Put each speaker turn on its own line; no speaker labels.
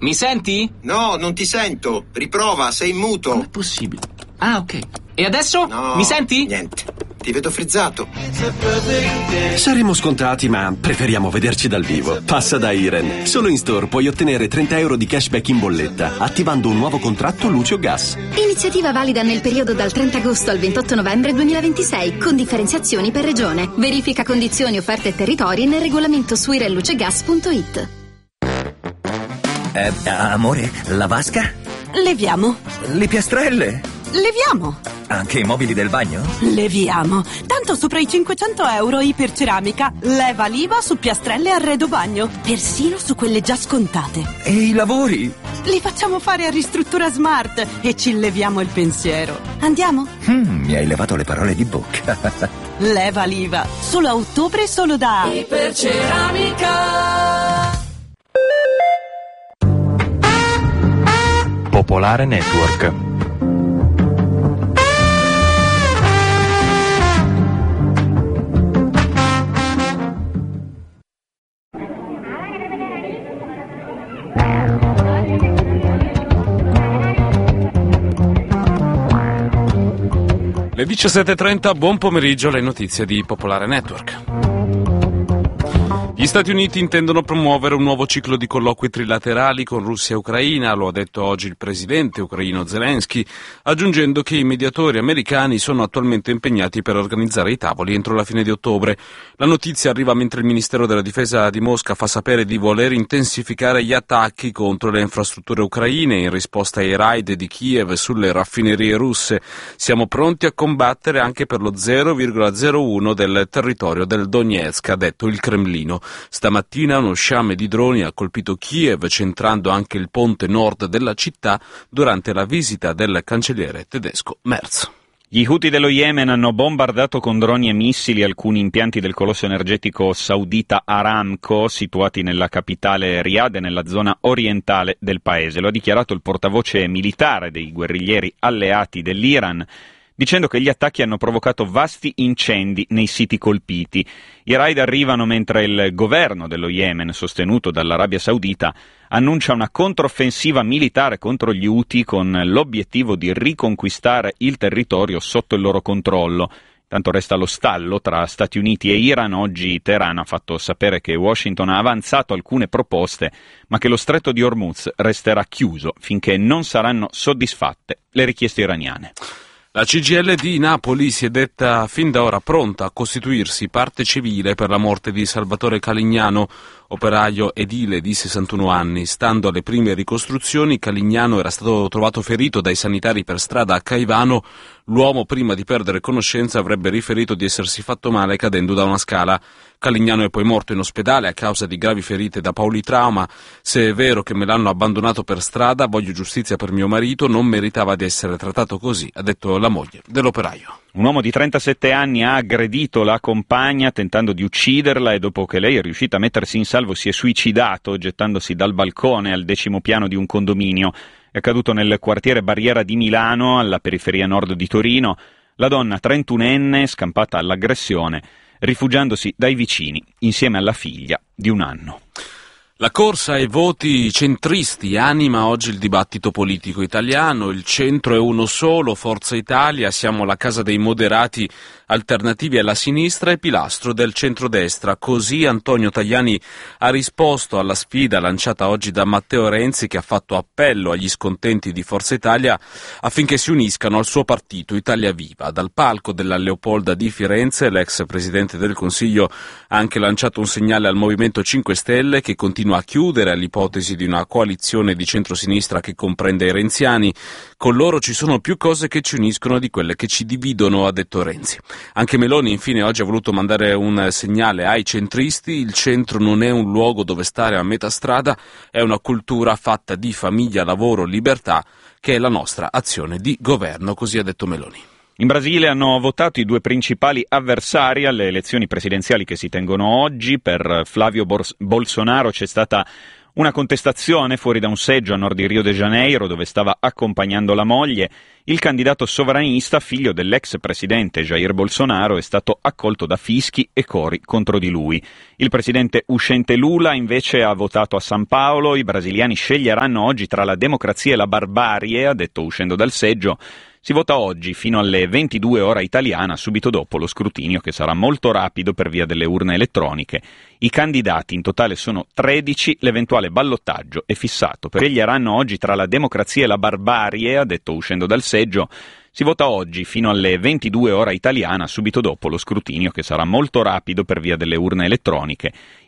Mi senti?
No, non ti sento. Riprova, sei in muto.
Com'è possibile? Ah, ok. E adesso?
No,
Mi senti?
niente. Ti vedo frizzato.
Saremo scontati, ma preferiamo vederci dal vivo. Passa da Iren. Solo in store puoi ottenere 30 euro di cashback in bolletta, attivando un nuovo contratto luce o gas.
Iniziativa valida nel periodo dal 30 agosto al 28 novembre 2026, con differenziazioni per regione. Verifica condizioni, offerte e territori nel regolamento su irenlucegas.it.
Amore, la vasca?
Leviamo.
Le piastrelle?
Leviamo.
Anche i mobili del bagno?
Leviamo. Tanto sopra i 500 euro Iperceramica leva l'IVA su piastrelle e arredo bagno, persino su quelle già scontate.
E i lavori?
Li facciamo fare a Ristruttura Smart e ci leviamo il pensiero. Andiamo?
Mi hai levato le parole di bocca.
Leva l'IVA. Solo a ottobre, solo da Iperceramica.
Popolare Network.
Le 17:30, buon pomeriggio, le notizie di Popolare Network. Gli Stati Uniti intendono promuovere un nuovo ciclo di colloqui trilaterali con Russia e Ucraina, lo ha detto oggi il presidente ucraino Zelensky, aggiungendo che i mediatori americani sono attualmente impegnati per organizzare i tavoli entro la fine di ottobre. La notizia arriva mentre il Ministero della Difesa di Mosca fa sapere di voler intensificare gli attacchi contro le infrastrutture ucraine in risposta ai raid di Kiev sulle raffinerie russe. Siamo pronti a combattere anche per lo 0,01 del territorio del Donetsk, ha detto il Cremlino. Stamattina uno sciame di droni ha colpito Kiev, centrando anche il ponte nord della città durante la visita del cancelliere tedesco Merz.
Gli Houthi dello Yemen hanno bombardato con droni e missili alcuni impianti del colosso energetico saudita Aramco situati nella capitale Riyadh e nella zona orientale del paese. Lo ha dichiarato il portavoce militare dei guerriglieri alleati dell'Iran, dicendo che gli attacchi hanno provocato vasti incendi nei siti colpiti. I raid arrivano mentre il governo dello Yemen, sostenuto dall'Arabia Saudita, annuncia una controffensiva militare contro gli Houthi con l'obiettivo di riconquistare il territorio sotto il loro controllo. Tanto resta lo stallo tra Stati Uniti e Iran. Oggi Teheran ha fatto sapere che Washington ha avanzato alcune proposte, ma che lo stretto di Hormuz resterà chiuso finché non saranno soddisfatte le richieste iraniane.
La CGIL di Napoli si è detta fin da ora pronta a costituirsi parte civile per la morte di Salvatore Calignano, operaio edile di 61 anni. Stando alle prime ricostruzioni, Calignano era stato trovato ferito dai sanitari per strada a Caivano. L'uomo, prima di perdere conoscenza, avrebbe riferito di essersi fatto male cadendo da una scala. Calignano è poi morto in ospedale a causa di gravi ferite da politrauma. Se è vero che me l'hanno abbandonato per strada, voglio giustizia per mio marito, non meritava di essere trattato così, ha detto la moglie dell'operaio.
Un uomo di 37 anni ha aggredito la compagna tentando di ucciderla e dopo che lei è riuscita a mettersi in salvo si è suicidato gettandosi dal balcone al 10° piano di un condominio. È accaduto nel quartiere Barriera di Milano, alla periferia nord di Torino. La donna 31enne, scampata all'aggressione, rifugiandosi dai vicini insieme alla figlia di 1 anno.
La corsa ai voti centristi anima oggi il dibattito politico italiano. Il centro è uno solo, Forza Italia, siamo la casa dei moderati alternativi alla sinistra e pilastro del centrodestra. Così Antonio Tajani ha risposto alla sfida lanciata oggi da Matteo Renzi, che ha fatto appello agli scontenti di Forza Italia affinché si uniscano al suo partito Italia Viva. Dal palco della Leopolda di Firenze l'ex Presidente del Consiglio ha anche lanciato un segnale al Movimento 5 Stelle, che continua a chiudere all'ipotesi di una coalizione di centrosinistra che comprenda i renziani. Con loro ci sono più cose che ci uniscono di quelle che ci dividono, ha detto Renzi. Anche Meloni infine oggi ha voluto mandare un segnale ai centristi: il centro non è un luogo dove stare a metà strada, è una cultura fatta di famiglia, lavoro, libertà, che è la nostra azione di governo, così ha detto Meloni.
In Brasile hanno votato i 2 principali avversari alle elezioni presidenziali che si tengono oggi. Per Flavio Bolsonaro c'è stata Una contestazione fuori da un seggio a nord di Rio de Janeiro, dove stava accompagnando la moglie. Il candidato sovranista, figlio dell'ex presidente Jair Bolsonaro, è stato accolto da fischi e cori contro di lui. Il presidente uscente Lula invece ha votato a San Paolo. I brasiliani sceglieranno oggi tra la democrazia e la barbarie, ha detto uscendo dal seggio. Si vota oggi fino alle 22 ora italiana, subito dopo lo scrutinio, che sarà molto rapido per via delle urne elettroniche. I candidati in totale sono 13, l'eventuale ballottaggio è fissato. Sceglieranno oggi tra la democrazia e la barbarie, ha detto uscendo dal seggio. Si vota oggi fino alle 22 ora italiana, subito dopo lo scrutinio, che sarà molto rapido per via delle urne elettroniche.